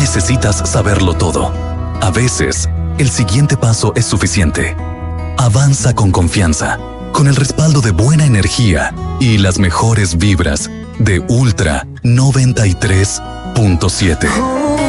necesitas saberlo todo. A veces, el siguiente paso es suficiente. Avanza con confianza, con el respaldo de buena energía y las mejores vibras de Ultra 93.7.